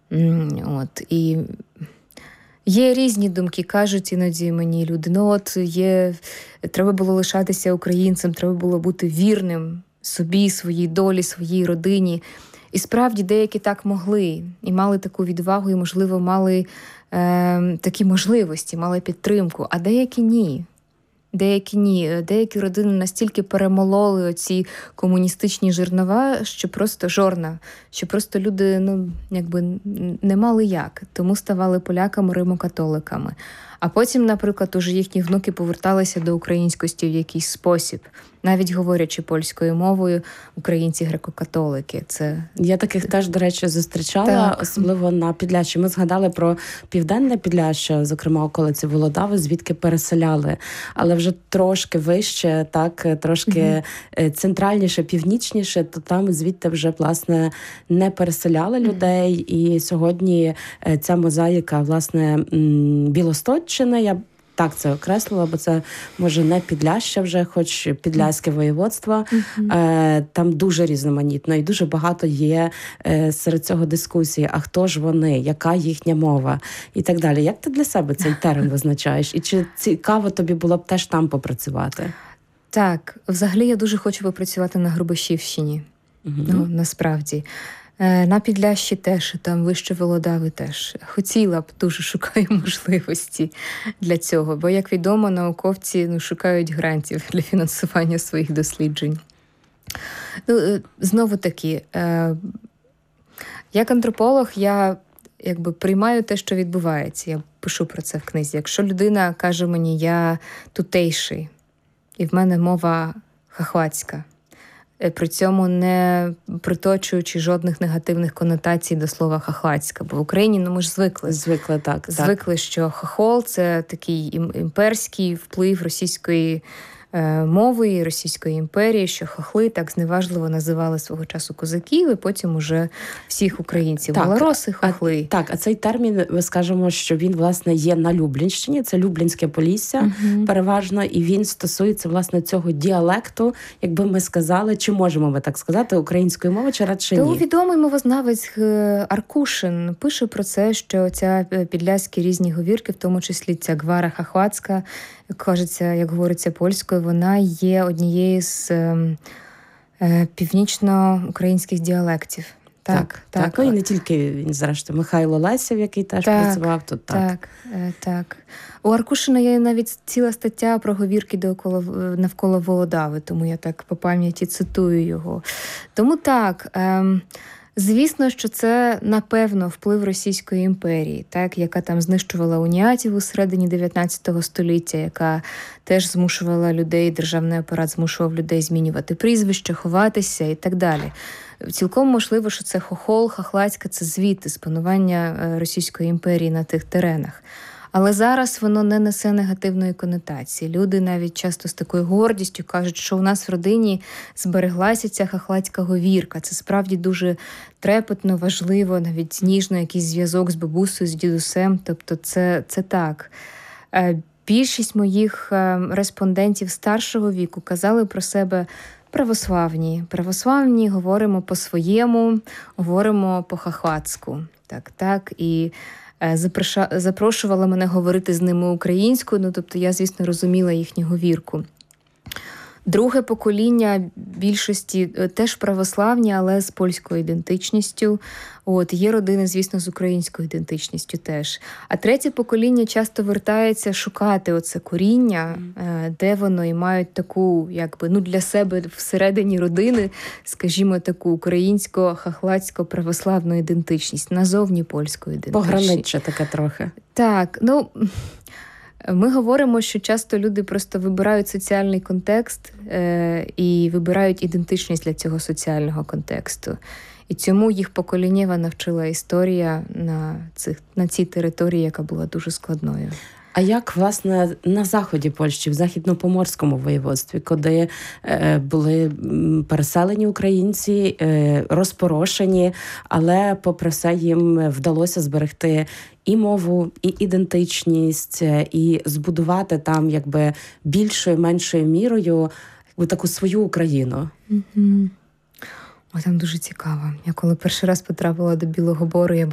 І є різні думки, кажуть іноді мені люди, треба було лишатися українцем, треба було бути вірним собі, своїй долі, своїй родині. І справді деякі так могли, і мали таку відвагу, і, можливо, мали такі можливості, мали підтримку, а деякі ні. Деякі родини настільки перемололи оці комуністичні жернова, що просто люди не мали як, тому ставали поляками, римокатоликами. А потім, наприклад, уже їхні внуки поверталися до українськості в якийсь спосіб, навіть говорячи польською мовою, українці греко-католики. Я таких теж, до речі, зустрічала, особливо на Підлящі. Ми згадали про Південне Підляшшя, зокрема околиці Володари, звідки переселяли. Але вже трошки вище, трошки центральніше, північніше, то там звідти вже, власне, не переселяли людей. І сьогодні ця мозаїка, власне, Білосточчини, я так це окреслила, бо це, може, не Підляшшя вже, хоч Підляське воєводство. Там дуже різноманітно і дуже багато є серед цього дискусії. А хто ж вони? Яка їхня мова? І так далі. Як ти для себе цей термін визначаєш? І чи цікаво тобі було б теж там попрацювати? Так. Взагалі я дуже хочу попрацювати на Грубишівщині. Насправді. На Підлящі теж, там вище Володари теж. Хотіла б, дуже шукаю можливості для цього, бо, як відомо, науковці шукають грантів для фінансування своїх досліджень. Знову-таки, як антрополог, я приймаю те, що відбувається. Я пишу про це в книзі. Якщо людина каже мені, я тутейший, і в мене мова хохватська, при цьому не приточуючи жодних негативних конотацій до слова хохватська. Бо в Україні, ми ж звикли. Звикли, що хохол – це такий імперський вплив російської мови і Російської імперії, що хохли так зневажливо називали свого часу козаків, і потім уже всіх українців. Малороси, хохли. А цей термін, ми скажемо, що він, власне, є на Люблінщині, це Люблінське Полісся переважно, і він стосується, власне, цього діалекту, якби ми сказали, чи можемо ми так сказати, української мови, чи радше ні? Відомий мовознавець Аркушин пише про це, що ця підляські різні говірки, в тому числі ця гвара хохватська, як говориться польською, вона є однією з північно-українських діалектів. Так. І не тільки він, зрештою, Михайло Лесів, який теж працював тут. Так. У Аркушина є навіть ціла стаття про говірки навколо Володари, тому я так по пам'яті цитую його. Тому так, звісно, що це, напевно, вплив Російської імперії, яка там знищувала уніатів у середині 19 століття, яка теж змушувала людей, державний апарат змушував людей змінювати прізвище, ховатися і так далі. Цілком можливо, що це хохол, хохлацька – це звідти, з панування Російської імперії на тих теренах. Але зараз воно не несе негативної конотації. Люди навіть часто з такою гордістю кажуть, що у нас в родині збереглася ця хохлацька говірка. Це справді дуже трепетно, важливо, навіть ніжно, якийсь зв'язок з бабусею, з дідусем. Тобто це так. Більшість моїх респондентів старшого віку казали про себе православні, говоримо по-своєму, говоримо по-хохватську. Так. І запрошувала мене говорити з ними українською, тобто я, звісно, розуміла їхню говірку. Друге покоління більшості теж православні, але з польською ідентичністю. Є родини, звісно, з українською ідентичністю теж. А третє покоління часто вертається шукати оце коріння, де воно, і мають таку, для себе всередині родини, скажімо, таку українсько-хохлацько-православну ідентичність, назовні польську ідентичність. Пограниччя таке трохи. Так, ми говоримо, що часто люди просто вибирають соціальний контекст і вибирають ідентичність для цього соціального контексту. І цьому їх поколіннєва навчила історія на цій території, яка була дуже складною. А як, власне, на заході Польщі, в Західно-Поморському воєводстві, куди були переселені українці, розпорошені, але попри все їм вдалося зберегти і мову, і ідентичність, і збудувати там більшою, меншою мірою таку свою Україну? Там дуже цікаво. Я коли перший раз потрапила до Білого Бору, я